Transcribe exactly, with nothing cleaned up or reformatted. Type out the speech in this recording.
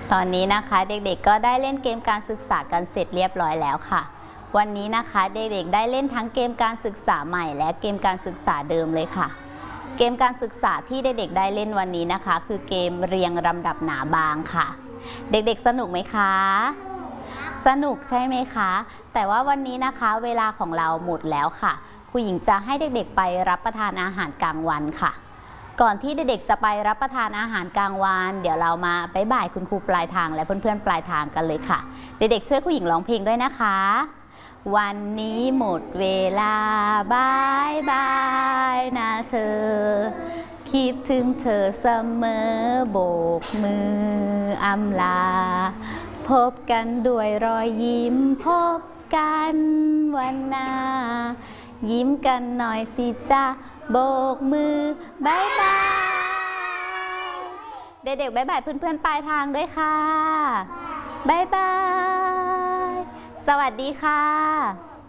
ตอนนี้นะคะเด็กๆก็ได้เล่นเกมการศึกษากันเสร็จเรียบร้อยแล้วค่ะวันนี้นะคะเด็กๆได้เล่นทั้งเกมการศึกษาใหม่และเกมการศึกษาเดิมเลยค่ะเกมการศึกษาที่เด็กๆได้เล่นวันนี้นะคะคือเกมเรียงลำดับหนาบางค่ะเด็กๆสนุกไหมคะสนุกใช่ไหมคะแต่ว่าวันนี้นะคะเวลาของเราหมดแล้วค่ะครูหญิงจะให้เด็กๆไปรับประทานอาหารกลางวันค่ะก่อนที่เด็กๆจะไปรับประทานอาหารกลางวันเดี๋ยวเรามาบ๊ายบายคุณครูปลายทางและเพื่อนๆปลายทางกันเลยค่ะเด็กๆช่วยครูหญิงร้องเพลงด้วยนะคะวันนี้หมดเวลาบายบายนะเธอคิดถึงเธอเสมอโบกมืออำลาพบกันด้วยรอยยิ้มพบกันวันหน้ายิ้มกันหน่อยสิจ้าโบกมือบายบายเด็กๆบายบายเพื่อนๆปลายทางด้วยค่ะบายบายสวัสดีค่ะ